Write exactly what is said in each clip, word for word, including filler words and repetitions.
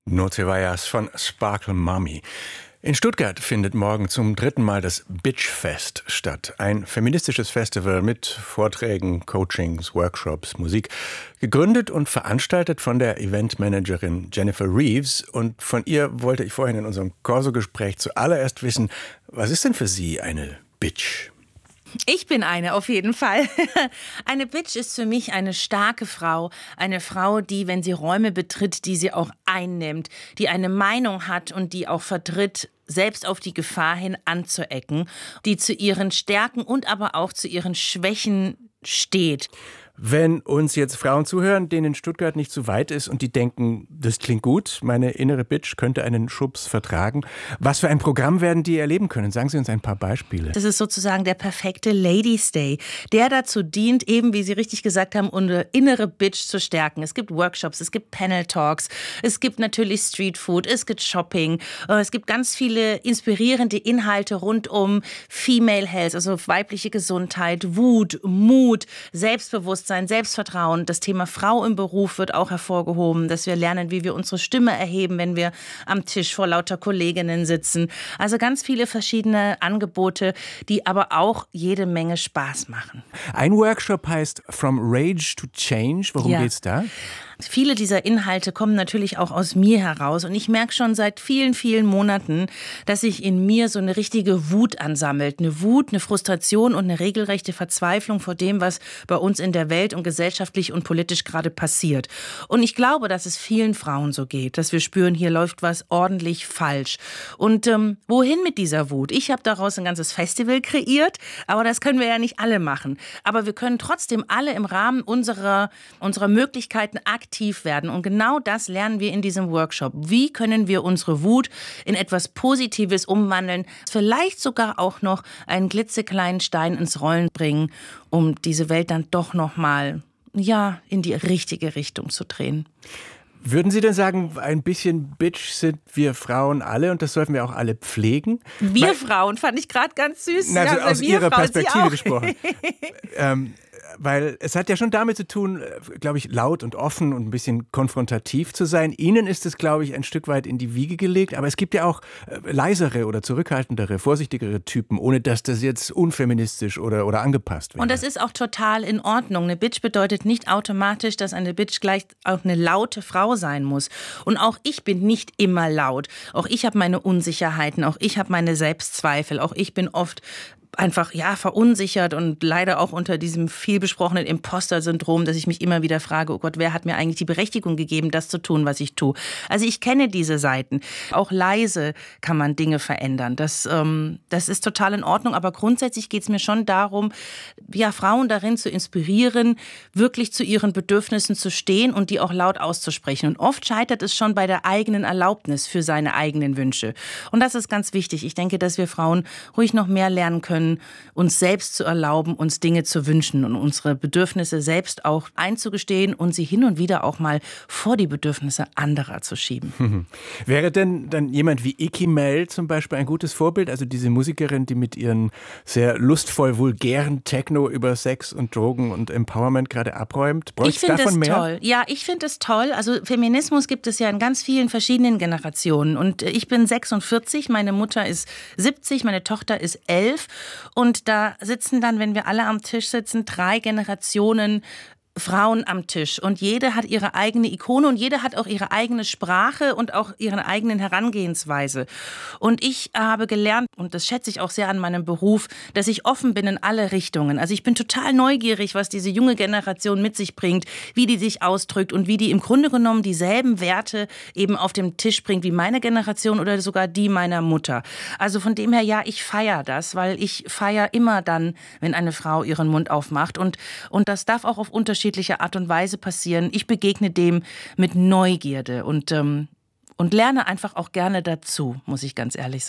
No te vayas von Sparkle Mommy. In Stuttgart findet morgen zum dritten Mal das Bitchfest statt. Ein feministisches Festival mit Vorträgen, Coachings, Workshops, Musik. Gegründet und veranstaltet von der Eventmanagerin Jennifer Reeves. Und von ihr wollte ich vorhin in unserem Corso-Gespräch zuallererst wissen, was ist denn für Sie eine Bitch? Ich bin eine, auf jeden Fall. Eine Bitch ist für mich eine starke Frau. Eine Frau, die, wenn sie Räume betritt, die sie auch einnimmt, die eine Meinung hat und die auch vertritt, selbst auf die Gefahr hin anzuecken, die zu ihren Stärken und aber auch zu ihren Schwächen steht. Wenn uns jetzt Frauen zuhören, denen Stuttgart nicht zu weit ist und die denken, das klingt gut, meine innere Bitch könnte einen Schubs vertragen. Was für ein Programm werden die erleben können? Sagen Sie uns ein paar Beispiele. Das ist sozusagen der perfekte Ladies Day, der dazu dient, eben wie Sie richtig gesagt haben, unsere innere Bitch zu stärken. Es gibt Workshops, es gibt Panel Talks, es gibt natürlich Street Food, es gibt Shopping, es gibt ganz viele inspirierende Inhalte rund um Female Health, also weibliche Gesundheit, Wut, Mut, Selbstbewusstsein, Selbstvertrauen. Das Thema Frau im Beruf wird auch hervorgehoben, dass wir lernen, wie wir unsere Stimme erheben, wenn wir am Tisch vor lauter Kolleginnen sitzen. Also ganz viele verschiedene Angebote, die aber auch jede Menge Spaß machen. Ein Workshop heißt From Rage to Change. Worum ja. geht's da? Viele dieser Inhalte kommen natürlich auch aus mir heraus und ich merke schon seit vielen, vielen Monaten, dass sich in mir so eine richtige Wut ansammelt. Eine Wut, eine Frustration und eine regelrechte Verzweiflung vor dem, was bei uns in der Welt und gesellschaftlich und politisch gerade passiert. Und ich glaube, dass es vielen Frauen so geht, dass wir spüren, hier läuft was ordentlich falsch. Und ähm, wohin mit dieser Wut? Ich habe daraus ein ganzes Festival kreiert, aber das können wir ja nicht alle machen. Aber wir können trotzdem alle im Rahmen unserer, unserer Möglichkeiten aktiv aktiv werden. Und genau das lernen wir in diesem Workshop. Wie können wir unsere Wut in etwas Positives umwandeln, vielleicht sogar auch noch einen klitzekleinen Stein ins Rollen bringen, um diese Welt dann doch noch mal, ja, in die richtige Richtung zu drehen. Würden Sie denn sagen, ein bisschen Bitch sind wir Frauen alle und das sollten wir auch alle pflegen? Wir Weil, Frauen, fand ich gerade ganz süß. Na, also ja, aus Ihrer Frauen, Perspektive gesprochen. ähm, Weil es hat ja schon damit zu tun, glaube ich, laut und offen und ein bisschen konfrontativ zu sein. Ihnen ist es, glaube ich, ein Stück weit in die Wiege gelegt. Aber es gibt ja auch leisere oder zurückhaltendere, vorsichtigere Typen, ohne dass das jetzt unfeministisch oder, oder angepasst wäre. Und das ist auch total in Ordnung. Eine Bitch bedeutet nicht automatisch, dass eine Bitch gleich auch eine laute Frau sein muss. Und auch ich bin nicht immer laut. Auch ich habe meine Unsicherheiten, auch ich habe meine Selbstzweifel, auch ich bin oft einfach, ja, verunsichert und leider auch unter diesem vielbesprochenen Imposter-Syndrom, dass ich mich immer wieder frage, oh Gott, wer hat mir eigentlich die Berechtigung gegeben, das zu tun, was ich tue? Also ich kenne diese Seiten. Auch leise kann man Dinge verändern. Das, ähm, das ist total in Ordnung, aber grundsätzlich geht es mir schon darum, ja, Frauen darin zu inspirieren, wirklich zu ihren Bedürfnissen zu stehen und die auch laut auszusprechen. Und oft scheitert es schon bei der eigenen Erlaubnis für seine eigenen Wünsche. Und das ist ganz wichtig. Ich denke, dass wir Frauen ruhig noch mehr lernen können, uns selbst zu erlauben, uns Dinge zu wünschen und unsere Bedürfnisse selbst auch einzugestehen und sie hin und wieder auch mal vor die Bedürfnisse anderer zu schieben. Mhm. Wäre denn dann jemand wie Iki Mel zum Beispiel ein gutes Vorbild? Also diese Musikerin, die mit ihren sehr lustvoll vulgären Techno über Sex und Drogen und Empowerment gerade abräumt? Bräuchte ich finde davon es mehr? toll. Ja, ich finde es toll. Also Feminismus gibt es ja in ganz vielen verschiedenen Generationen. Und ich bin sechsundvierzig, meine Mutter ist siebzig, meine Tochter ist elf. Und da sitzen dann, wenn wir alle am Tisch sitzen, drei Generationen Frauen am Tisch und jede hat ihre eigene Ikone und jede hat auch ihre eigene Sprache und auch ihre eigenen Herangehensweise. Und ich habe gelernt, und das schätze ich auch sehr an meinem Beruf, dass ich offen bin in alle Richtungen. Also ich bin total neugierig, was diese junge Generation mit sich bringt, wie die sich ausdrückt und wie die im Grunde genommen dieselben Werte eben auf den Tisch bringt wie meine Generation oder sogar die meiner Mutter. Also von dem her, ja, ich feiere das, weil ich feiere immer dann, wenn eine Frau ihren Mund aufmacht und, und das darf auch auf unterschiedliche Art und Weise passieren. Ich begegne dem mit Neugierde und, ähm, und lerne einfach auch gerne dazu, muss ich ganz ehrlich sagen.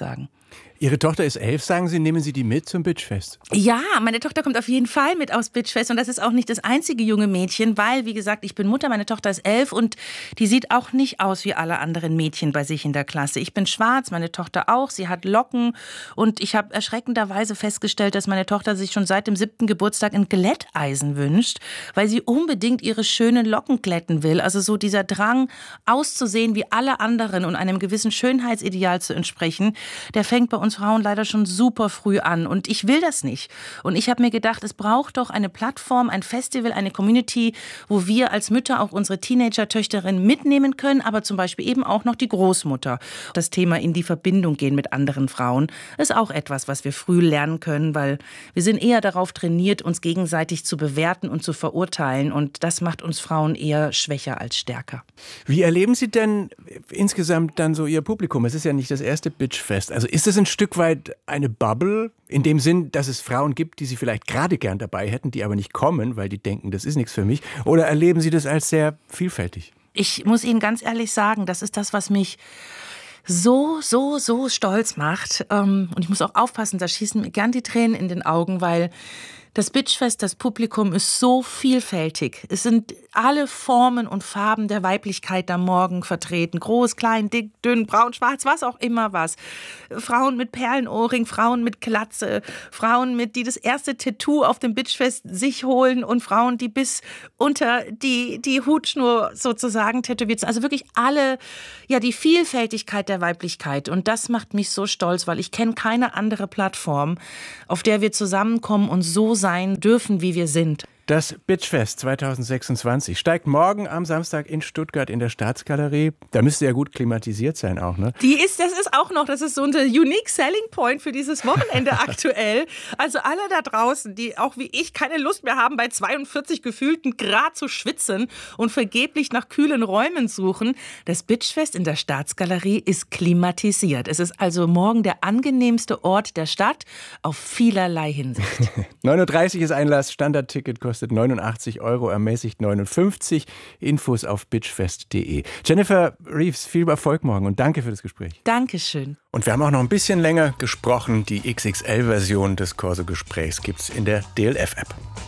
Ihre Tochter ist elf, sagen Sie, nehmen Sie die mit zum Bitchfest? Ja, meine Tochter kommt auf jeden Fall mit aufs Bitchfest und das ist auch nicht das einzige junge Mädchen, weil, wie gesagt, ich bin Mutter, meine Tochter ist elf und die sieht auch nicht aus wie alle anderen Mädchen bei sich in der Klasse. Ich bin schwarz, meine Tochter auch, sie hat Locken und ich habe erschreckenderweise festgestellt, dass meine Tochter sich schon seit dem siebten Geburtstag ein Glätteisen wünscht, weil sie unbedingt ihre schönen Locken glätten will. Also so dieser Drang, auszusehen wie alle anderen und einem gewissen Schönheitsideal zu entsprechen, der fängt bei uns Frauen leider schon super früh an und ich will das nicht. Und ich habe mir gedacht, es braucht doch eine Plattform, ein Festival, eine Community, wo wir als Mütter auch unsere Teenager-Töchterinnen mitnehmen können, aber zum Beispiel eben auch noch die Großmutter. Das Thema in die Verbindung gehen mit anderen Frauen ist auch etwas, was wir früh lernen können, weil wir sind eher darauf trainiert, uns gegenseitig zu bewerten und zu verurteilen und das macht uns Frauen eher schwächer als stärker. Wie erleben Sie denn insgesamt dann so Ihr Publikum? Es ist ja nicht das erste Bitchfest. Also ist es ein Stück weit eine Bubble, in dem Sinn, dass es Frauen gibt, die Sie vielleicht gerade gern dabei hätten, die aber nicht kommen, weil die denken, das ist nichts für mich? Oder erleben Sie das als sehr vielfältig? Ich muss Ihnen ganz ehrlich sagen, das ist das, was mich so, so, so stolz macht. Und ich muss auch aufpassen, da schießen mir gern die Tränen in den Augen, weil das Bitchfest, das Publikum ist so vielfältig. Es sind alle Formen und Farben der Weiblichkeit am Morgen vertreten. Groß, klein, dick, dünn, braun, schwarz, was auch immer was. Frauen mit Perlenohrring, Frauen mit Glatze, Frauen, mit, die das erste Tattoo auf dem Bitchfest sich holen und Frauen, die bis unter die, die Hutschnur sozusagen tätowiert sind. Also wirklich alle, ja, die Vielfältigkeit der Weiblichkeit. Und das macht mich so stolz, weil ich kenne keine andere Plattform, auf der wir zusammenkommen und so sein dürfen, wie wir sind. Das Bitchfest zwanzig sechsundzwanzig steigt morgen am Samstag in Stuttgart in der Staatsgalerie. Da müsste ja gut klimatisiert sein auch, ne? Die ist, das ist auch noch, das ist so ein unique selling point für dieses Wochenende aktuell. Also alle da draußen, die auch wie ich keine Lust mehr haben, bei zweiundvierzig gefühlten Grad zu schwitzen und vergeblich nach kühlen Räumen suchen. Das Bitchfest in der Staatsgalerie ist klimatisiert. Es ist also morgen der angenehmste Ort der Stadt auf vielerlei Hinsicht. neun Uhr dreißig ist Einlass, Standardticket kostet neunundachtzig Euro, ermäßigt neunundfünfzig. Infos auf bitchfest punkt de. Jennifer Reeves, viel Erfolg morgen und danke für das Gespräch. Dankeschön. Und wir haben auch noch ein bisschen länger gesprochen. Die X X L-Version des Corso-Gesprächs gibt's in der D L F-App.